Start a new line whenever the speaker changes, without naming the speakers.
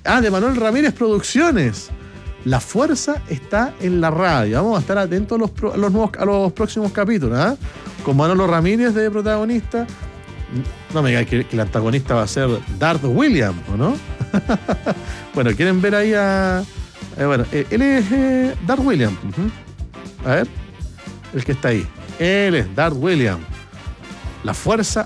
de Manuel Ramírez Producciones. La fuerza está en la radio. Vamos a estar atentos a los próximos capítulos, ¿eh? Con Manolo Ramírez de protagonista. No me digas que el antagonista va a ser Darth Williams, ¿o no? Bueno, ¿quieren ver ahí bueno, él es Darth Williams. A ver, el que está ahí. Él es Darth Williams. La fuerza